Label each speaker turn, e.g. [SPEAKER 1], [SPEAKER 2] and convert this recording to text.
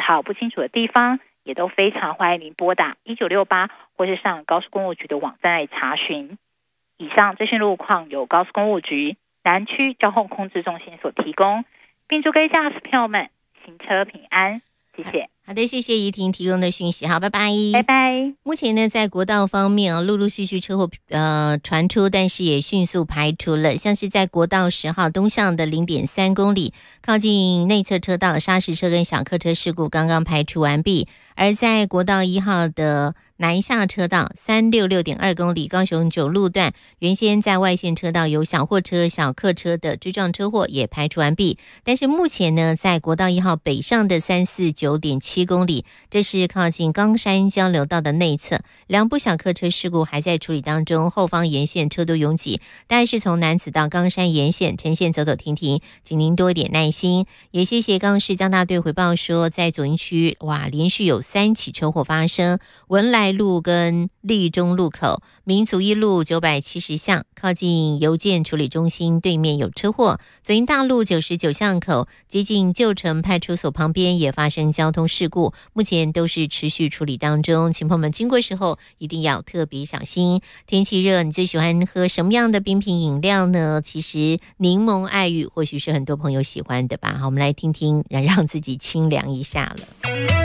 [SPEAKER 1] 号不清楚的地方，也都非常欢迎您拨打1968或是上高速公路局的网站来查询。以上这些路况由高速公路局南区交通控制中心所提供，并祝各位驾驶朋友们行车平安，谢谢。
[SPEAKER 2] 好的，谢谢怡婷提供的讯息，好，拜拜，
[SPEAKER 1] 拜拜。
[SPEAKER 2] 目前呢，在国道方面啊，陆陆续续车祸传出，但是也迅速排除了。像是在国道10号东向的 0.3 公里，靠近内侧车道砂石车跟小客车事故刚刚排除完毕。而在国道1号的南下车道 366.2 公里，高雄9路段，原先在外线车道有小货车、小客车的追撞车祸也排除完毕。但是目前呢，在国道1号北上的 349.7 公里，这是靠近冈山交流道的内侧，两部小客车事故还在处理当中，后方沿线车多拥挤，大概是从南子到冈山沿线呈现走走停停，请您多一点耐心。也谢谢高雄市交大队回报说，在左营区连续有3起车祸发生，文莱路跟立中路口、民族一路970巷靠近邮件处理中心对面有车祸，左营大路99巷口接近旧城派出所旁边也发生交通事故，目前都是持续处理当中，请朋友们经过时候一定要特别小心。天气热，你最喜欢喝什么样的冰品饮料呢？其实柠檬爱玉或许是很多朋友喜欢的吧。好，我们来听听，让自己清凉一下了。